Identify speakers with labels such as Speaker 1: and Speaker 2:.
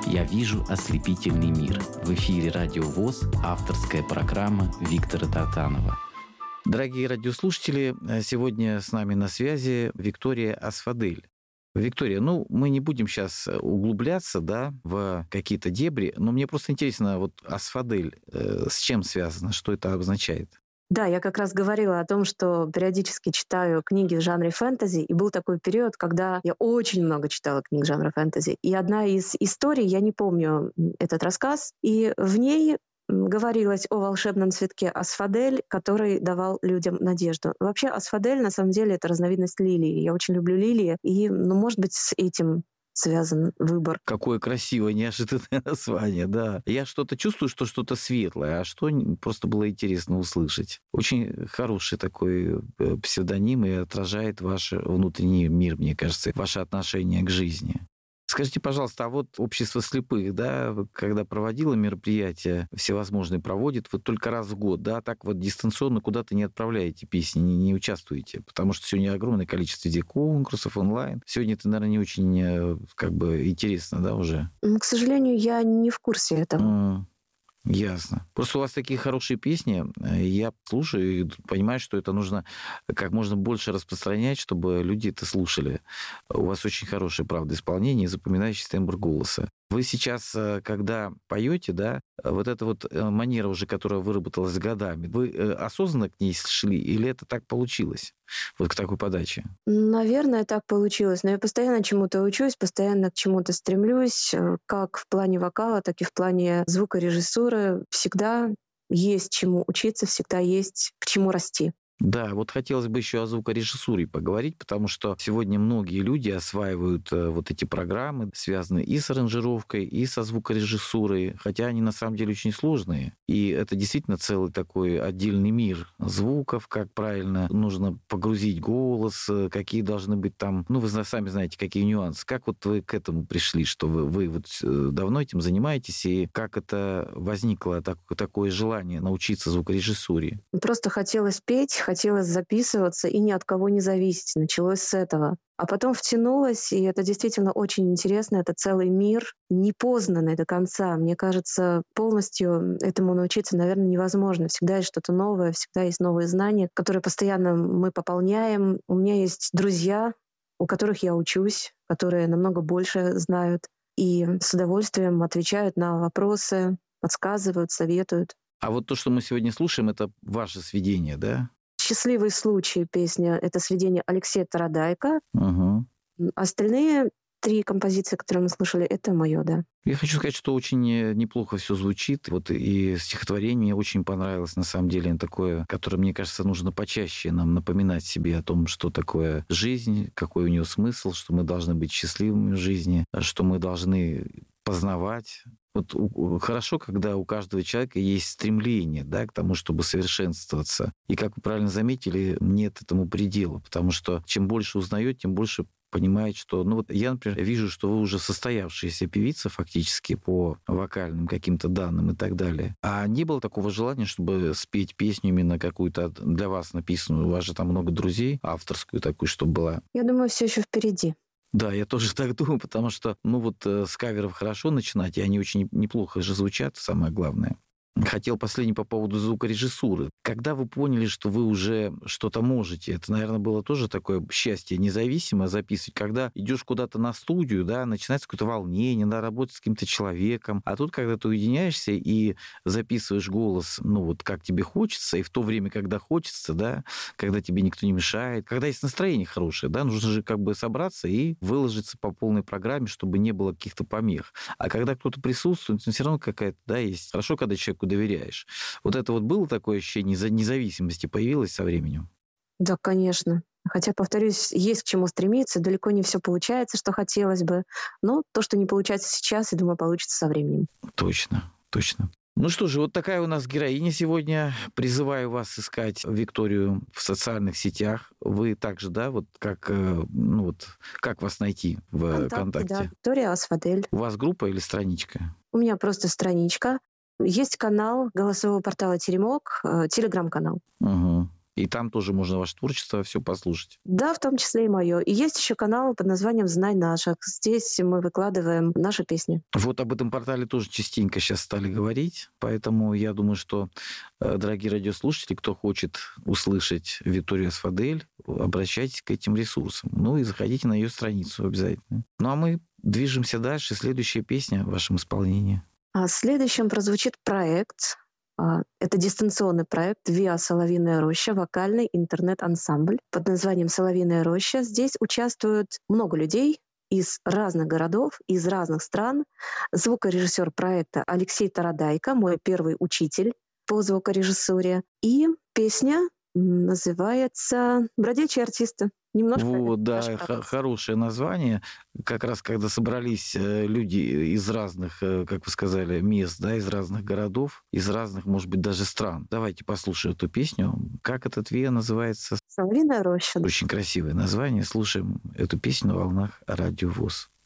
Speaker 1: Я вижу ослепительный мир. В эфире Радио ВОС, авторская программа Виктора Тартанова. Дорогие радиослушатели, сегодня с нами на связи Виктория Асфадель. Виктория, мы не будем сейчас углубляться, в какие-то дебри, но мне просто интересно, Асфадель, с чем связано, что это обозначает?
Speaker 2: Да, я как раз говорила о том, что периодически читаю книги в жанре фэнтези, и был такой период, когда я очень много читала книг жанра фэнтези. И одна из историй, я не помню этот рассказ, и в ней говорилось о волшебном цветке асфадель, который давал людям надежду. Вообще асфадель, на самом деле, это разновидность лилии. Я очень люблю лилии, и, может быть, с этим связан выбор.
Speaker 1: Какое красивое, неожиданное название, да. Я что-то чувствую, что что-то светлое, а что просто было интересно услышать. Очень хороший такой псевдоним и отражает ваш внутренний мир, мне кажется, ваше отношение к жизни. Скажите, пожалуйста, а общество слепых, когда проводило мероприятия, всевозможные проводит, вы только раз в год, так дистанционно куда-то не отправляете песни, не участвуете, потому что сегодня огромное количество везде конкурсов онлайн. Сегодня это, наверное, не очень интересно, уже?
Speaker 2: К сожалению, я не в курсе этого.
Speaker 1: Ясно. Просто у вас такие хорошие песни, я слушаю и понимаю, что это нужно как можно больше распространять, чтобы люди это слушали. У вас очень хорошее, правда, исполнение и запоминающий тембр голоса. Вы сейчас, когда поете, эта манера уже, которая выработалась с годами, вы осознанно к ней шли или это так получилось, к такой подаче?
Speaker 2: Наверное, так получилось. Но я постоянно чему-то учусь, постоянно к чему-то стремлюсь, как в плане вокала, так и в плане звукорежиссуры. Всегда есть чему учиться, всегда есть к чему расти.
Speaker 1: Да, хотелось бы еще о звукорежиссуре поговорить, потому что сегодня многие люди осваивают эти программы, связанные и с аранжировкой, и со звукорежиссурой, хотя они на самом деле очень сложные. И это действительно целый такой отдельный мир звуков, как правильно нужно погрузить голос, какие должны быть там, вы сами знаете, какие нюансы. Как вы к этому пришли, что вы давно этим занимаетесь, и как это возникло, такое желание научиться звукорежиссуре?
Speaker 2: Просто хотелось петь, хотелось записываться и ни от кого не зависеть. Началось с этого. А потом втянулась, и это действительно очень интересно. Это целый мир, непознанный до конца. Мне кажется, полностью этому научиться, наверное, невозможно. Всегда есть что-то новое, всегда есть новые знания, которые постоянно мы пополняем. У меня есть друзья, у которых я учусь, которые намного больше знают и с удовольствием отвечают на вопросы, подсказывают, советуют.
Speaker 1: А то, что мы сегодня слушаем, это ваше сведение, да?
Speaker 2: «Счастливый случай» песня — это сведение Алексея Тарадайка.
Speaker 1: Угу.
Speaker 2: Остальные 3 композиции, которые мы слышали, это моё, да.
Speaker 1: Я хочу сказать, что очень неплохо все звучит. И стихотворение мне очень понравилось, на самом деле, такое, которое, мне кажется, нужно почаще нам напоминать себе о том, что такое жизнь, какой у нее смысл, что мы должны быть счастливыми в жизни, что мы должны познавать. Хорошо, когда у каждого человека есть стремление, к тому, чтобы совершенствоваться. И, как вы правильно заметили, нет этому предела, потому что чем больше узнаёт, тем больше понимает, что... я, например, вижу, что вы уже состоявшаяся певица фактически по вокальным каким-то данным и так далее. А не было такого желания, чтобы спеть песню именно какую-то для вас написанную? У вас же там много друзей, авторскую такую, чтобы была.
Speaker 2: Я думаю, все еще впереди.
Speaker 1: Да, я тоже так думаю, потому что, с каверов хорошо начинать, и они очень неплохо же звучат, самое главное. Хотел последний по поводу звукорежиссуры. Когда вы поняли, что вы уже что-то можете, это, наверное, было тоже такое счастье независимо записывать, когда идешь куда-то на студию, начинается какое-то волнение, надо работать с каким-то человеком, а тут, когда ты уединяешься и записываешь голос, как тебе хочется, и в то время, когда хочется, когда тебе никто не мешает, когда есть настроение хорошее, нужно же собраться и выложиться по полной программе, чтобы не было каких-то помех. А когда кто-то присутствует, все равно какая-то, есть. Хорошо, когда человеку доверяешь. Это было такое ощущение независимости, появилось со временем?
Speaker 2: Да, конечно. Хотя, повторюсь, есть к чему стремиться, далеко не все получается, что хотелось бы, но то, что не получается сейчас, я думаю, получится со временем.
Speaker 1: Точно. Что же, такая у нас героиня сегодня. Призываю вас искать Викторию в социальных сетях. Вы также, как вас найти в ВКонтакте?
Speaker 2: Да, Виктория Асфадель.
Speaker 1: У вас группа или страничка?
Speaker 2: У меня просто страничка. Есть канал голосового портала «Теремок», телеграм-канал.
Speaker 1: Угу. И там тоже можно ваше творчество все послушать.
Speaker 2: Да, в том числе и мое. И есть еще канал под названием «Знай наших». Здесь мы выкладываем наши песни.
Speaker 1: Вот об этом портале тоже частенько сейчас стали говорить, поэтому я думаю, что, дорогие радиослушатели, кто хочет услышать Викторию Асфадель, обращайтесь к этим ресурсам. Ну и заходите на ее страницу обязательно. Ну а мы движемся дальше. Следующая песня в вашем исполнении.
Speaker 2: А следующим прозвучит проект. Это дистанционный проект «Виа Соловьиная роща», вокальный интернет-ансамбль под названием «Соловьиная роща». Здесь участвуют много людей из разных городов, из разных стран. Звукорежиссер проекта Алексей Тарадайко, мой первый учитель по звукорежиссуре. И песня называется «Бродячие артисты». Немножко
Speaker 1: Вот, да,
Speaker 2: наш процесс.
Speaker 1: хорошее название. Как раз когда собрались люди из разных, как вы сказали, мест, да, из разных городов, из разных, может быть, даже стран. Давайте послушаем эту песню. Как этот ВИА называется?
Speaker 2: «Соловьиная роща».
Speaker 1: Очень красивое название. Слушаем эту песню на волнах Радио ВОС.